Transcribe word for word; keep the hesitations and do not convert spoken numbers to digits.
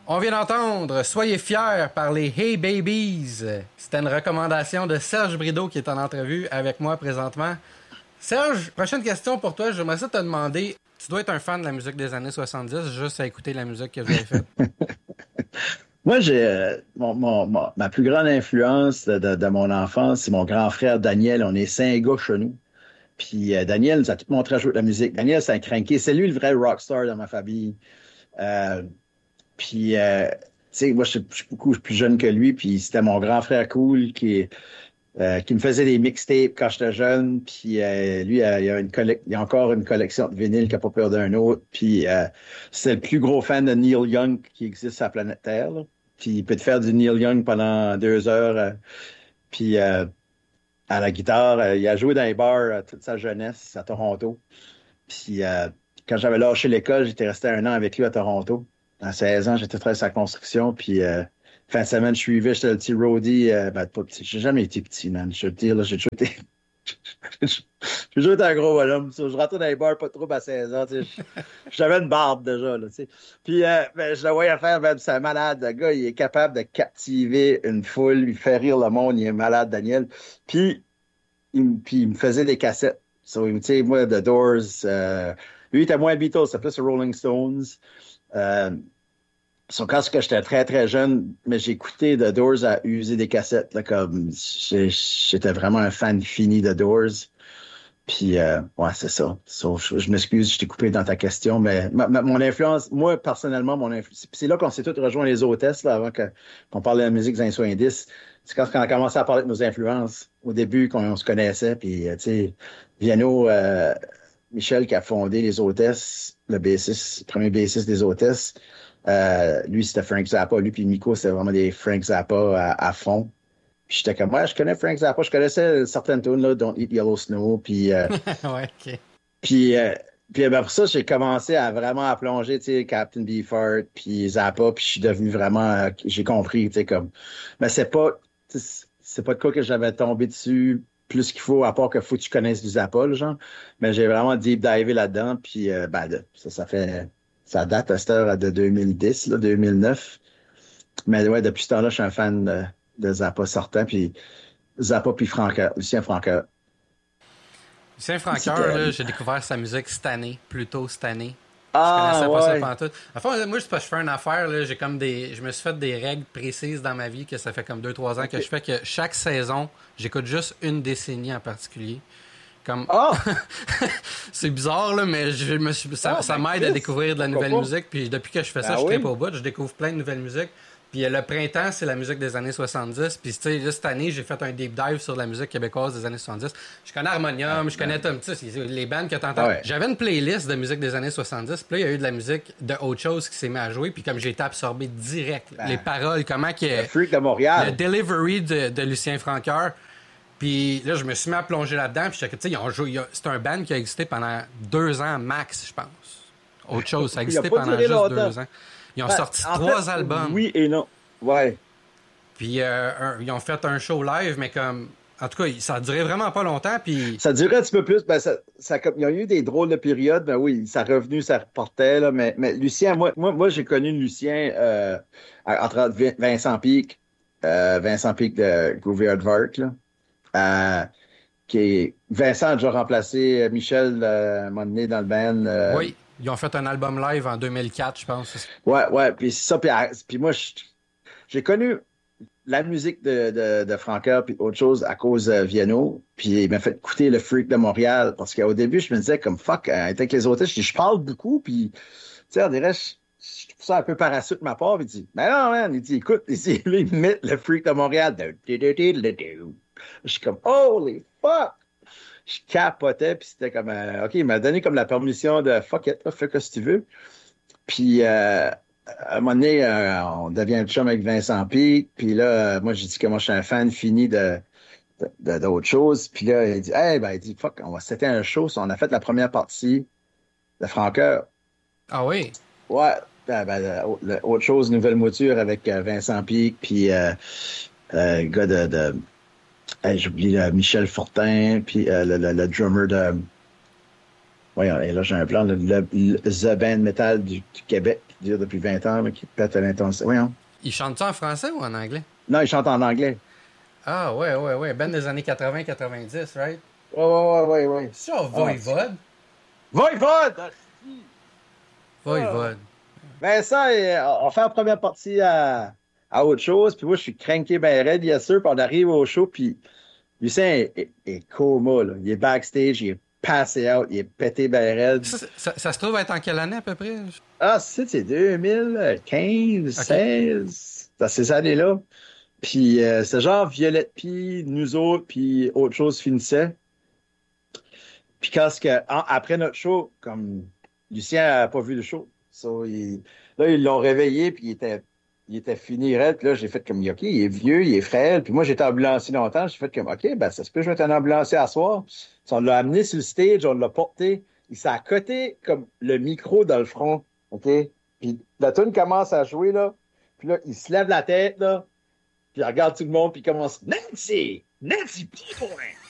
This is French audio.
On vient d'entendre Soyez fiers par les Hey Babies. C'était une recommandation de Serge Brideau qui est en entrevue avec moi présentement. Serge, prochaine question pour toi. J'aimerais ça te demander, tu dois être un fan de la musique des années soixante-dix juste à écouter la musique que vous avez faite. Moi, j'ai euh, mon, mon, mon- ma plus grande influence de, de, de mon enfance, c'est mon grand frère Daniel. On est cinq gars chez nous. Puis euh, Daniel nous a tout montré à jouer de la musique. Daniel, c'est un cranké. C'est lui le vrai rockstar dans ma famille. Euh, puis, euh, tu sais, moi, je suis je suis beaucoup plus jeune que lui. Puis c'était mon grand frère cool qui, euh, qui me faisait des mixtapes quand j'étais jeune. Puis euh, lui, euh, il, a une collec- il a encore une collection de vinyles qui n'a pas peur d'un autre. Puis euh, c'est le plus gros fan de Neil Young qui existe sur la planète Terre, là. Puis il peut te faire du Neil Young pendant deux heures. euh, puis euh, à la guitare, euh, il a joué dans les bars euh, toute sa jeunesse à Toronto. Puis euh, quand j'avais lâché l'école, j'étais resté un an avec lui à Toronto. À seize ans, j'étais travaillé sa construction. Puis euh, fin de semaine, je suivais, j'étais le petit roadie. Euh, ben, pas petit. J'ai jamais été petit, man. Je veux te dire, là, j'ai toujours été. J'ai toujours été un gros bonhomme. Ça. Je rentrais dans les bars pas trop à seize ans. Tu sais. J'avais une barbe déjà. Là, tu sais. Puis euh, ben, je le voyais faire, ben, c'est un malade. Le gars, il est capable de captiver une foule, lui faire rire le monde. Il est malade, Daniel. Puis il, m- puis il me faisait des cassettes. So, tu sais, moi, The Doors. Euh, lui, il était moins Beatles, c'était plus Rolling Stones. Euh, so, quand j'étais très, très jeune, mais j'écoutais The Doors à user des cassettes. Là, comme j'ai- j'étais vraiment un fan fini de Doors. Puis, euh, ouais, c'est ça. So, je, je m'excuse, je t'ai coupé dans ta question, mais ma- ma- mon influence, moi, personnellement, mon influence, c'est là qu'on s'est tous rejoints les hôtesses, là, avant que- qu'on parle de la musique des années soixante-dix. C'est quand on a commencé à parler de nos influences, au début, quand on se connaissait, puis, euh, tu sais, Viano, euh, Michel, qui a fondé les hôtesses, le bassiste, le premier bassiste des hôtesses, euh, lui, c'était Frank Zappa. Lui, puis Nico, c'était vraiment des Frank Zappa à, à fond. Puis j'étais comme, ouais, je connais Frank Zappa, je connaissais certaines tunes, là, Don't Eat Yellow Snow, puis, euh, Ouais, ok. puis, euh, puis euh, ben, pour ça, j'ai commencé à vraiment à plonger, tu sais, Captain Beefheart, puis Zappa, puis je suis devenu vraiment, euh, j'ai compris, tu sais, comme, mais c'est pas, tu sais, c'est pas de quoi que j'avais tombé dessus plus qu'il faut, à part que faut que tu connaisses du Zappa, le genre, mais j'ai vraiment deep divé là-dedans, puis euh, ben, de- ça, ça fait, ça date à cette heure de deux mille dix, là, deux mille neuf, mais ouais, depuis ce temps-là, je suis un fan de, de Zappa sortant, puis Zappa puis Franca, Lucien Franca. Lucien Francoeur, C'était... là, j'ai découvert sa musique cette année, plus tôt cette année. Je Ah, connaissais pas ça ouais. pantoute. Enfin, moi, c'est parce que je fais une affaire, là, j'ai comme des. Je me suis fait des règles précises dans ma vie que ça fait comme deux trois ans que OK. je fais que chaque saison, j'écoute juste une décennie en particulier. Comme Ah! c'est bizarre là, mais je me suis, ça, Ah, ça ben, m'aide à Chris, découvrir de la pourquoi nouvelle pas? musique. Puis depuis que je fais ça, Ben je tripe oui. au bout, je découvre plein de nouvelles musiques. Puis euh, le printemps, c'est la musique des années soixante-dix. Puis tu sais, là, cette année, j'ai fait un deep dive sur la musique québécoise des années soixante-dix. Je connais Harmonium, je connais Tom, tu sais, c'est les bandes que t'entends. Ah ouais. J'avais une playlist de musique des années soixante-dix. Puis là, il y a eu de la musique de autre chose qui s'est mis à jouer. Puis comme j'ai été absorbé direct, Ben, les paroles, comment que le freak de le Montréal. delivery de, de Lucien Francoeur. Puis là, je me suis mis à plonger là-dedans. Puis j'étais, tu sais, ils ont joué. il y a- C'est un band qui a existé pendant deux ans max, je pense. Autre chose, ça a Il a existé pas pendant duré juste longtemps. deux ans. Ils ont Ben, sorti en trois fait, albums. oui et non. Ouais. Puis euh, un- ils ont fait un show live, mais comme. En tout cas, ça a duré vraiment pas longtemps. Puis. Ça durait un petit peu plus. Ben, ça, ça, il y a eu des drôles de périodes. Ben oui, ça revenu, ça reportait. Là, mais, mais Lucien, moi, moi, moi j'ai connu Lucien euh, entre Vin- Vincent Pic, euh, Vincent Pic de Groovy Aardvark, là. Euh, qui est, Vincent a déjà remplacé euh, Michel euh, à un moment donné dans le band. euh, Oui, ils ont fait un album live en deux mille quatre, je pense. ouais, ouais. Puis ça, puis, à- puis moi, je- j'ai connu la musique de, de, de Francoeur puis autre chose à cause de Viano. Puis il m'a fait écouter le Freak de Montréal. Parce qu'au début, je me disais comme fuck, euh, avec les autres, je, dis, je parle beaucoup. Puis, tu sais, on dirait, je, je trouve ça un peu paresseux de ma part. Puis il dit, mais non, man. Il dit, écoute, ici, lui, il met le Freak de Montréal. Je suis comme, holy fuck! Je capotais. Puis c'était comme, euh, OK, il m'a donné comme la permission de fuck it, là, fais que si tu veux. Puis, euh, à un moment donné, euh, on devient un chum avec Vincent Pic. Puis là, euh, moi, j'ai dit que moi, je suis un fan fini de, de, de- d'autres choses. Puis là, il dit, hey, ben, il dit, fuck, on va c'était un show. So, on a fait la première partie de Francoeur. Ah oui? Ouais, ben, ben, le- le- autre chose, nouvelle mouture avec euh, Vincent Pic. Puis, euh, euh, le gars de, de hey, j'oublie euh, Michel Fortin. Puis, euh, le, le, le drummer de, Oui, et là, j'ai un plan, le, le, le The Band Metal du, du Québec, qui dure depuis vingt ans, mais qui pète à l'intensité. Oui, hein? Il chante ça en français ou en anglais? Non, il chante en anglais. Ah, ouais, ouais, ouais. Ben des années quatre-vingts quatre-vingt-dix, right? Oui, oui, oui, oui. C'est ça, Voivode? Voivode! Voivode. Ben ça, euh, on fait la première partie à, à autre chose, puis moi, je suis cranké ben raide, bien sûr, puis on arrive au show, puis Lucien est, est, est coma, là. Il est backstage, il est passé out, il est pété ben raide. Ça, ça, ça se trouve être en quelle année à peu près? Ah, c'est, c'est deux mille quinze, Ok. seize, dans ces années-là. Puis euh, c'est genre Violette Pie, nous autres, puis autre chose finissait. Puis quand ce que, en- après notre show, comme Lucien n'a pas vu le show, so, il- là, ils l'ont réveillé, puis il était, il était fini, raide. Puis là, j'ai fait comme, OK, il est vieux, il est frêle. Puis moi, j'étais ambulancier longtemps. J'ai fait comme, OK, ben, ça se peut, je vais être un ambulancier à soir. So, on l'a amené sur le stage, on l'a porté. Il s'est accoté comme le micro dans le front. OK? Puis la tune commence à jouer, là. Puis là, il se lève la tête, là. Puis il regarde tout le monde, puis il commence, Nancy! Nancy P-Point!